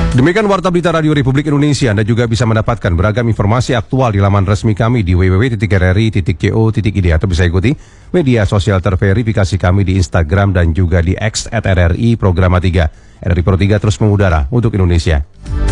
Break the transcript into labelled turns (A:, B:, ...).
A: Demikian Warta Berita Radio Republik Indonesia. Anda juga bisa mendapatkan beragam informasi aktual di laman resmi kami di www.rri.co.id atau bisa ikuti media sosial terverifikasi kami di Instagram dan juga di X @RRI Programa 3. RRI Pro 3 terus mengudara untuk Indonesia.